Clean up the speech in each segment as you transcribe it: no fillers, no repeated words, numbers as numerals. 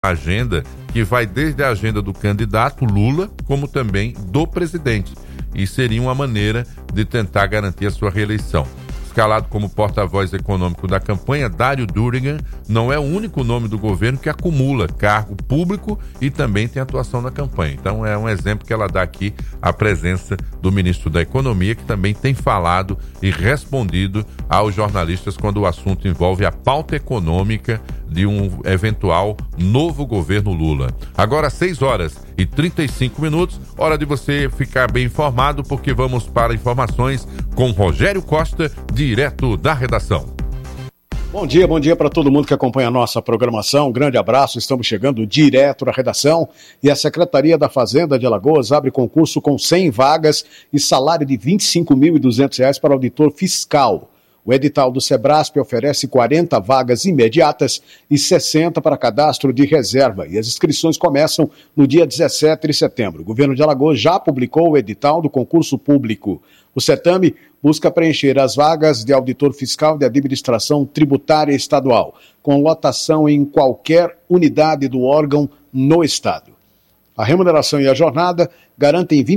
agenda que vai desde a agenda do candidato Lula, como também do presidente. E seria uma maneira de tentar garantir a sua reeleição. Escalado como porta-voz econômico da campanha, Dário Durigan não é o único nome do governo que acumula cargo público e também tem atuação na campanha. Então é um exemplo que ela dá aqui a presença do ministro da Economia, que também tem falado e respondido aos jornalistas quando o assunto envolve a pauta econômica de um eventual novo governo Lula. Agora 6h35, hora de você ficar bem informado, porque vamos para informações com Rogério Costa, direto da redação. Bom dia para todo mundo que acompanha a nossa programação. Um grande abraço, estamos chegando direto da redação e a Secretaria da Fazenda de Alagoas abre concurso com 100 vagas e salário de R$ 25.200 para auditor fiscal. O edital do Sebrasp oferece 40 vagas imediatas e 60 para cadastro de reserva, e as inscrições começam no dia 17 de setembro. O governo de Alagoas já publicou o edital do concurso público. O certame busca preencher as vagas de auditor fiscal de administração tributária estadual, com lotação em qualquer unidade do órgão no estado. A remuneração e a jornada garantem R$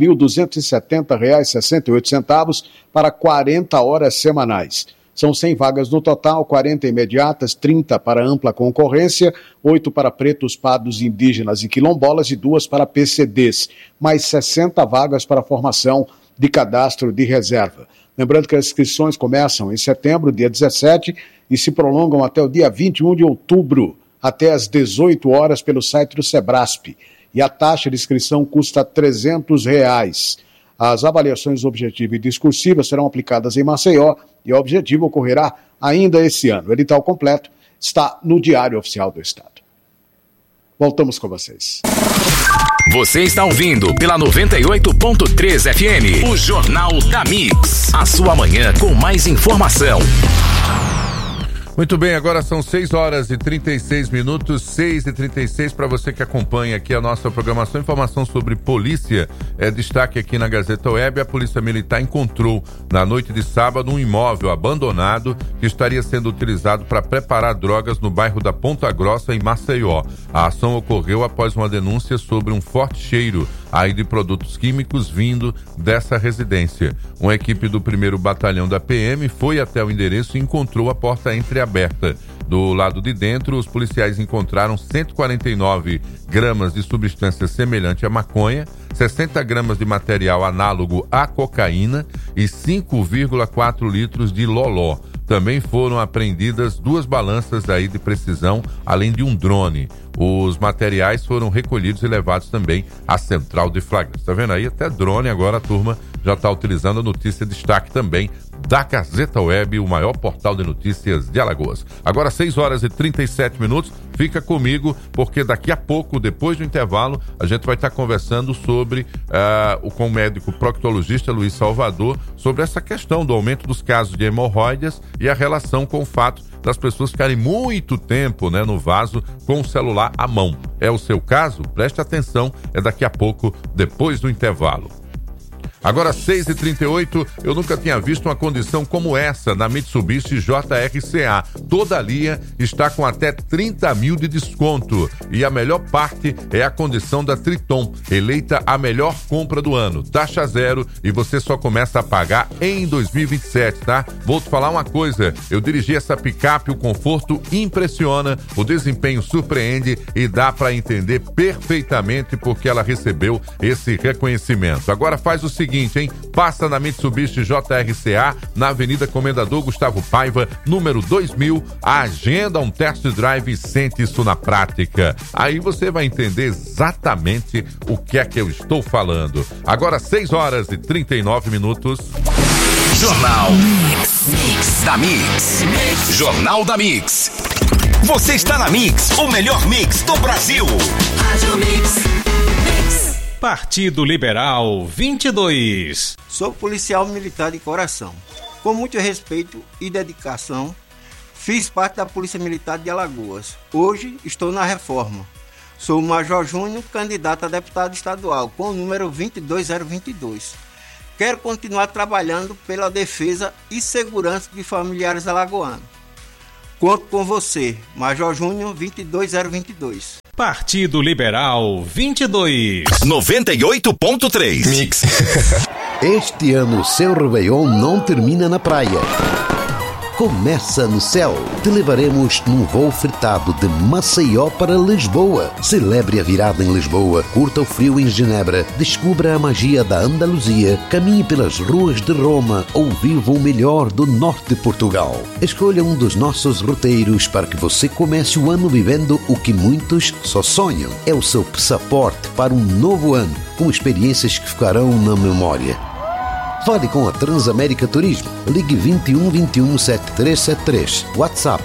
25.270,68 para 40 horas semanais. São 100 vagas no total, 40 imediatas, 30 para ampla concorrência, 8 para pretos, pardos, indígenas e quilombolas e 2 para PCDs, mais 60 vagas para formação de cadastro de reserva. Lembrando que as inscrições começam em setembro, dia 17, e se prolongam até o dia 21 de outubro, até às 18 horas pelo site do Sebrasp. E a taxa de inscrição custa R$ 300. As avaliações objetiva e discursiva serão aplicadas em Maceió e o objetivo ocorrerá ainda esse ano. O edital completo está no Diário Oficial do Estado. Voltamos com vocês. Você está ouvindo pela 98.3 FM, o Jornal da Mix. A sua manhã com mais informação. Muito bem, agora são 6h36, 6h36, para você que acompanha aqui a nossa programação. Informação sobre polícia, destaque aqui na Gazeta Web. A Polícia Militar encontrou na noite de sábado um imóvel abandonado que estaria sendo utilizado para preparar drogas no bairro da Ponta Grossa, em Maceió. A ação ocorreu após uma denúncia sobre um forte cheiro aí de produtos químicos vindo dessa residência. Uma equipe do 1º Batalhão da PM foi até o endereço e encontrou a porta entreaberta. Do lado de dentro, os policiais encontraram 149 gramas de substância semelhante à maconha, 60 gramas de material análogo à cocaína e 5,4 litros de loló. Também foram apreendidas 2 balanças aí de precisão, além de um drone. Os materiais foram recolhidos e levados também à central de flagrantes. Tá vendo aí? Até drone agora a turma já está utilizando. A notícia destaque também da Gazeta Web, o maior portal de notícias de Alagoas. Agora 6h37, fica comigo, porque daqui a pouco, depois do intervalo, a gente vai estar conversando sobre com o médico proctologista Luiz Salvador, sobre essa questão do aumento dos casos de hemorroidas e a relação com o fato das pessoas ficarem muito tempo, no vaso com o celular à mão. É o seu caso? Preste atenção, é daqui a pouco, depois do intervalo. Agora 6h38, eu nunca tinha visto uma condição como essa na Mitsubishi JRCA. Toda linha está com até 30 mil de desconto. E a melhor parte é a condição da Triton, eleita a melhor compra do ano. Taxa zero e você só começa a pagar em 2027, tá? Vou te falar uma coisa, eu dirigi essa picape, o conforto impressiona, o desempenho surpreende e dá para entender perfeitamente porque ela recebeu esse reconhecimento. Agora faz o seguinte, passa na Mitsubishi JRCA, na Avenida Comendador Gustavo Paiva, número 2000, agenda um test drive e sente isso na prática. Aí você vai entender exatamente o que é que eu estou falando. Agora 6h39. Jornal Mix da Mix. Jornal da Mix. Você está na Mix, o melhor mix do Brasil. Rádio Mix. Partido Liberal 22. Sou policial militar de coração. Com muito respeito e dedicação, fiz parte da Polícia Militar de Alagoas. Hoje estou na reforma. Sou o Major Júnior, candidato a deputado estadual, com o número 22022. Quero continuar trabalhando pela defesa e segurança de familiares alagoanos. Conto com você, Major Júnior 22022. Partido Liberal 22. 98.3 Mix. Este ano, seu Réveillon não termina na praia. Começa no céu. Te levaremos num voo fretado de Maceió para Lisboa. Celebre a virada em Lisboa, curta o frio em Genebra, descubra a magia da Andaluzia, caminhe pelas ruas de Roma ou viva o melhor do norte de Portugal. Escolha um dos nossos roteiros para que você comece o ano vivendo o que muitos só sonham. É o seu passaporte para um novo ano, com experiências que ficarão na memória. Fale com a Transamérica Turismo. Ligue 21 21 7373. WhatsApp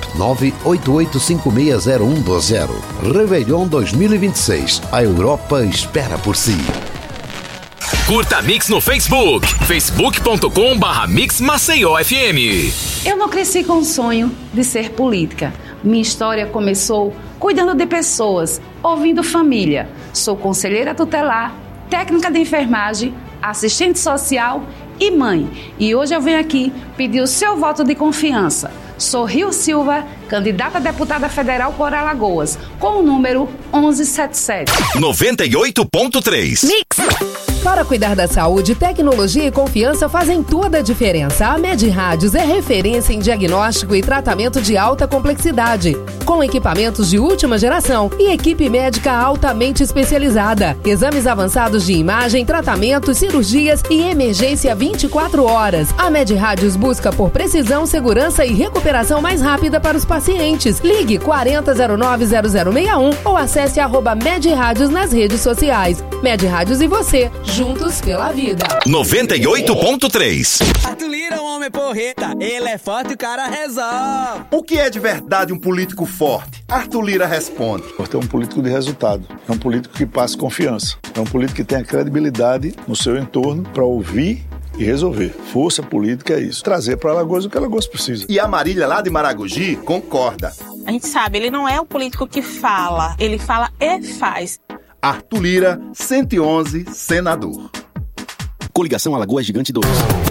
988560120. Réveillon 2026. A Europa espera por si. Curta a Mix no Facebook. facebook.com/Mix Maceió FM. Eu não cresci com o sonho de ser política. Minha história começou cuidando de pessoas, ouvindo família. Sou conselheira tutelar, técnica de enfermagem, assistente social e mãe. E hoje eu venho aqui pedir o seu voto de confiança. Sou Rio Silva, candidata a deputada federal por Alagoas, com o número 1177. 98.3 Mix. Para cuidar da saúde, tecnologia e confiança fazem toda a diferença. A Med Rádios é referência em diagnóstico e tratamento de alta complexidade, com equipamentos de última geração e equipe médica altamente especializada. Exames avançados de imagem, tratamentos, cirurgias e emergência 24 horas. A Med Rádios busca por precisão, segurança e recuperação mais rápida para os pacientes. Ligue 40090061 ou acesse @Med Rádios nas redes sociais. Med Rádios e você, juntos pela vida. 98.3 Arthur Lira, um homem porreta, ele é forte e o cara resolve. O que é de verdade um político forte? Arthur Lira responde. É um político de resultado, é um político que passa confiança, é um político que tem a credibilidade no seu entorno para ouvir e resolver. Força política é isso, trazer para Alagoas o que Alagoas precisa. E a Marília lá de Maragogi concorda. A gente sabe, ele não é o político que fala, ele fala e faz. Arthur Lira, 111, senador. Coligação Alagoas Gigante 2.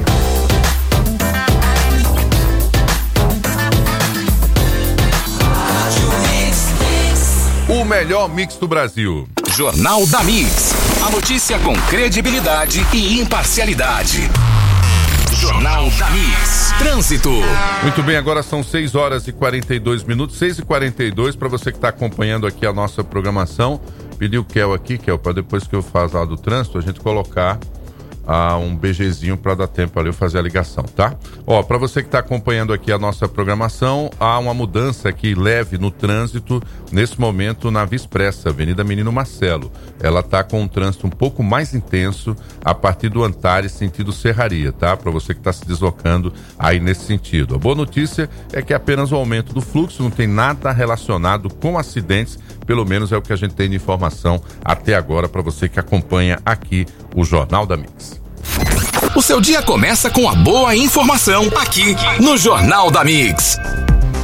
O melhor mix do Brasil. Jornal da Mix. A notícia com credibilidade e imparcialidade. Jornal da Mix. Trânsito. Muito bem, agora são 6 horas e 42 minutos, 6h42, para você que está acompanhando aqui a nossa programação. Pedi o Kel aqui, Kel, para depois que eu faço lá do trânsito, a gente colocar um BGzinho para dar tempo ali eu fazer a ligação, tá? Ó, para você que está acompanhando aqui a nossa programação, há uma mudança aqui leve no trânsito nesse momento na Via Expressa, Avenida Menino Marcelo. Ela tá com um trânsito um pouco mais intenso a partir do Antares, sentido Serraria, tá? Para você que está se deslocando aí nesse sentido. A boa notícia é que apenas o aumento do fluxo, não tem nada relacionado com acidentes, pelo menos é o que a gente tem de informação até agora para você que acompanha aqui o Jornal da Mix. O seu dia começa com a boa informação aqui no Jornal da Mix.